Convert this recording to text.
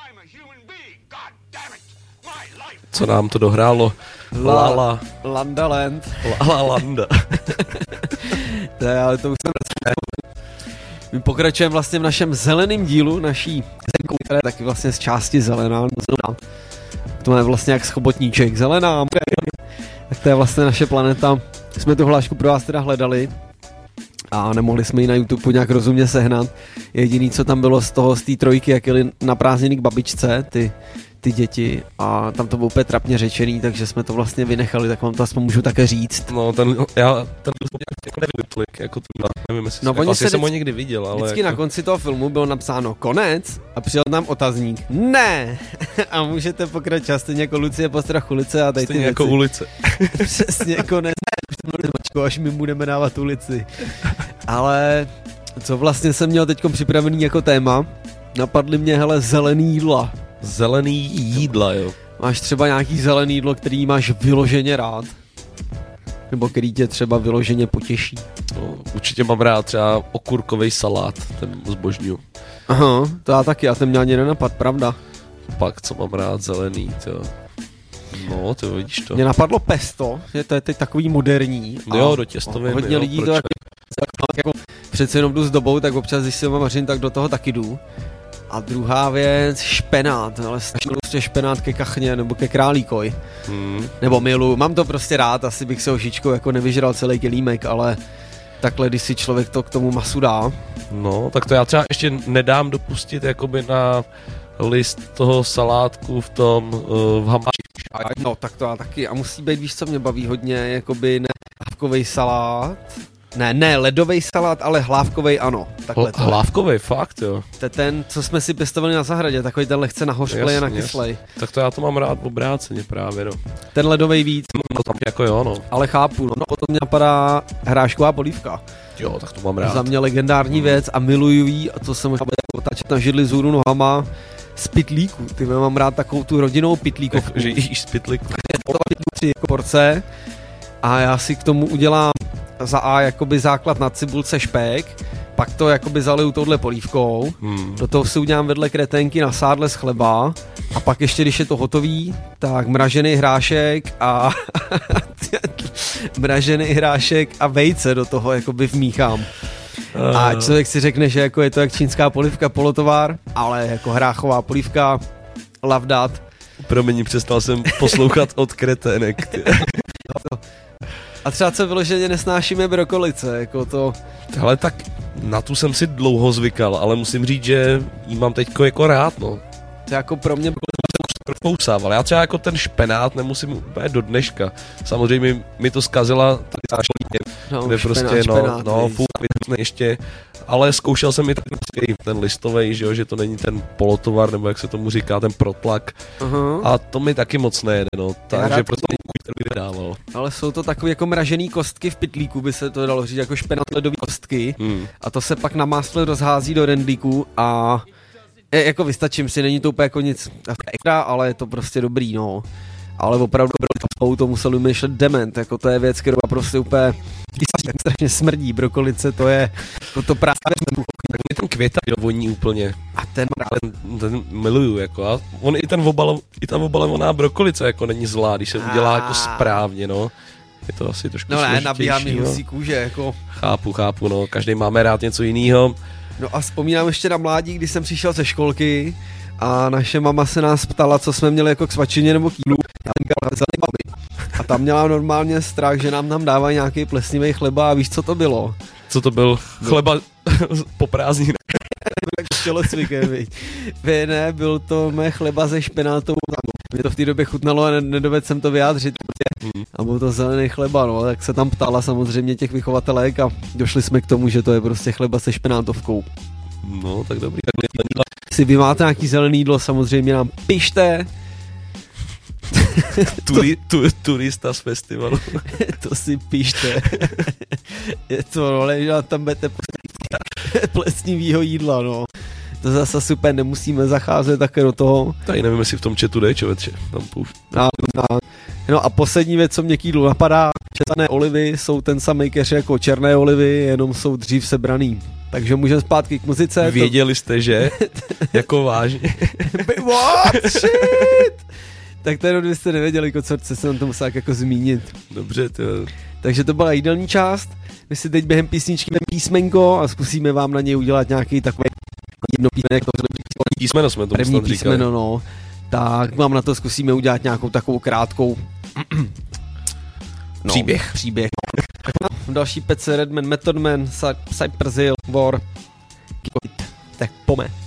Co nám to dohrálo? Landa Land. Landa. To je, ale to už jsem my pokračujeme vlastně v našem zeleném dílu, naší zemkou, která je taky vlastně z části zelená. To je vlastně jak chobotníček. Zelená, tak to je vlastně naše planeta. Jsme tu hlášku pro vás teda hledali a nemohli jsme ji na YouTube nějak rozumně sehnat. Jediný, co tam bylo z té trojky, jak jeli na prázdniny k babičce, ty děti, a tam to bylo úplně trapně řečený, takže jsme to vlastně vynechali, tak vám to aspoň můžu také říct. No, ten jako nevím tolik, jako to, nevím, jestli asi jsem ho někdy viděl, ale vždycky jako... na konci toho filmu bylo napsáno konec a přijel nám otazník. Ne! A můžete pokračovat stejně jako Lucie Postrach ulice a tady stejně ty jako věci. ulice. Přesně, konec. Až my budeme dávat ulici. Ale co vlastně jsem měl teďkom připravený jako téma, napadly mě, hele, zelený jídla. Zelený jídla, jo. Máš třeba nějaký zelený jídlo, který máš vyloženě rád? Nebo který tě třeba vyloženě potěší? No, určitě mám rád třeba okurkovej salát, ten zbožňuju. Aha, to já taky, a ten mě ani nenapad, pravda? Pak, co mám rád, zelený, jo. No, ty vidíš to. Mě napadlo pesto, že to je teď takový moderní. Jo, do těstovin, hodně lidí to jako přece jenom jdu s dobou, tak občas, když si ho vařím, tak do toho taky jdu. A druhá věc, špenát, ale prostě špenát ke kachně nebo ke králíkoj. Nebo milu, mám to prostě rád, asi bych se hožičkou jako nevyžral celý kelímek, ale takhle, když si člověk to k tomu masu dá. No, tak to já třeba ještě nedám dopustit jakoby na list toho salátku v tom v hamáči. No, tak to já taky. A musí být, víš, co mě baví hodně, jakoby ne hlávkovej salát. Ne, ledovej salát, ale hlávkovej ano. Hlávkovej, fakt, jo. To je ten, co jsme si pěstovali na zahradě, takový ten lehce nahořklej a nakyslej. Tak to já to mám rád v obráceně právě, no. Ten ledovej víc. No tam jako jo, no. Ale chápu, no. Potom mě napadá hrášková polívka. Jo, tak to mám rád. Za mě legendární věc a miluju jí, a to se možná bude otáčet na židli vzhůru nohama, z pytlíku. Ty mám rád takovou tu rodinnou pytlíkovku. Že jíš z pytlíku. 3 porce a já si k tomu udělám za A jakoby základ na cibulce špek, pak to jakoby zaliju touhle polívkou, do toho si udělám vedle kreténky na sádle z chleba a pak ještě, když je to hotový, tak mražený hrášek a vejce do toho jakoby vmíchám. A člověk si řekne, že jako je to jak čínská polívka, polotovar, ale jako hráchová polívka, love that. Promiň, přestal jsem poslouchat od kretének. A třeba co vyloženě nesnášíme brokolice, jako to... Ale tak na tu jsem si dlouho zvykal, ale musím říct, že jí mám teďko jako rád, no. To jako pro mě... Kousával. Já třeba jako ten špenát nemusím úplně do dneška. Samozřejmě mi to zkazila tady kde prostě ještě, ale zkoušel jsem i ten listovej, že to není ten polotovar, nebo jak se tomu říká, ten protlak. A to mi taky moc nejede, no. Takže prostě dával. Ale jsou to takové jako mražený kostky v pytlíku, by se to dalo říct, jako špenát ledový kostky. A to se pak na másle rozhází do rendlíku a jako vystačím si, není to úplně jako nic extra, ale je to prostě dobrý, no. Ale opravdu to musel vymýšlet dement, jako to je věc, kterou prostě úplně strašně smrdí, brokolice, to je to právě ten květa voní úplně. A ten miluju, jako, a on i ta obalovaná brokolice jako není zlá, když se udělá jako správně, no. Je to asi trošku složitější. No ne, nabíhá mi husí kůže, jako. Chápu, no, každý máme rád něco jiného. No a vzpomínám ještě na mládí, když jsem přišel ze školky a naše mama se nás ptala, co jsme měli jako k svačině nebo k jídlu. A tam měla normálně strach, že nám tam dávají nějaký plesnivý chleba a víš, co to bylo? Co to byl? Chleba po prázdninách. Ne, byl to mé chleba ze špenátou. Mě to v té době chutnalo a nedovedl jsem to vyjádřit. A byl to zelený chleba, no, tak se tam ptala samozřejmě těch vychovatelek a došli jsme k tomu, že to je prostě chleba se špenátovkou. No, tak dobrý. Si vy máte nějaký zelený jídlo, samozřejmě nám pište. Turista z festivalu. To si pište. Je to role, že tam budete plesnivýho jídla, no. To zase super, nemusíme zacházet také do toho. Tady nevím, jestli v tom chatu jde, člověče. Tam No a poslední věc, co mě k jídlu napadá, černé olivy jsou ten samý keř jako černé olivy, jenom jsou dřív sebraný. Takže můžeme zpátky k muzice. Věděli jste, že? Jako vážně. What? Shit! Tak to jenom byste nevěděli, co se na to musel jako zmínit. Dobře, to. Takže to byla jídelní část. My si teď během písničky písmenko a zkusíme vám na něj udělat nějaký takový jedno písmeno jsme to první písmeno, no. Tak vám na to zkusíme udělat nějakou takovou krátkou příběh. Další pece Redman, Method Man, Cypress Hill, War. Tak pome.